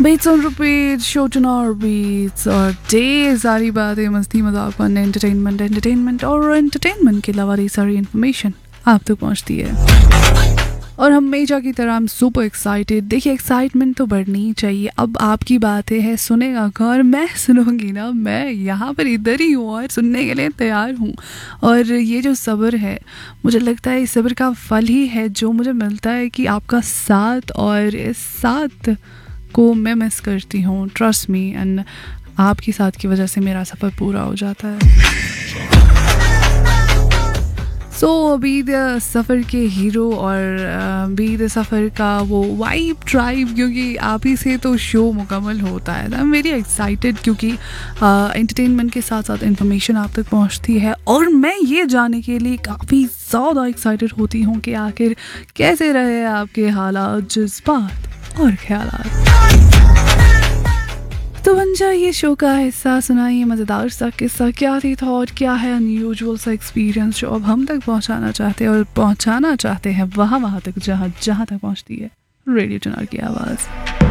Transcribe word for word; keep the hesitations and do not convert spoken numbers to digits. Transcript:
Beats on repeat, show to beats और ढेर सारी बातें, मस्ती मजाक, फन, एंटरटेनमेंट एंटरटेनमेंट और एंटरटेनमेंट के अलावा ये सारी इन्फॉर्मेशन आप तक पहुंचती है। और हमेशा की तरह हम सुपर एक्साइटेड। देखिए, एक्साइटमेंट तो बढ़नी ही चाहिए। अब आपकी बातें हैं, सुनेगा कौन? मैं सुनूंगी ना। मैं यहाँ पर इधर ही हूँ और सुनने के लिए तैयार हूँ। और ये जो सब्र है, मुझे लगता है इस सब्र का फल ही है जो मुझे मिलता है कि आपका साथ, और इस साथ को मैं मिस करती हूँ, ट्रस्ट मी। एंड आपकी साथ की वजह से मेरा सफ़र पूरा हो जाता है। सो so, बी द सफ़र के हीरो और बी द सफ़र का वो वाइब ट्राइब, क्योंकि आप ही से तो शो मुकम्मल होता है। आई एम वेरी एक्साइटेड क्योंकि एंटरटेनमेंट के साथ साथ इन्फॉर्मेशन आप तक पहुंचती है, और मैं ये जानने के लिए काफ़ी ज़्यादा एक्साइटेड होती हूँ कि आखिर कैसे रहे आपके हालात, जज्बात और ख्यालात। तो बन जाइए शो का हिस्सा, सुनाइए मज़ेदार सा किस्सा, क्या थी थॉट, क्या है अनयूजुअल सा एक्सपीरियंस जो अब हम तक पहुंचाना चाहते हैं, और पहुंचाना चाहते हैं वहाँ वहाँ तक जहाँ जहाँ तक पहुंचती है रेडियो चुनार की आवाज़।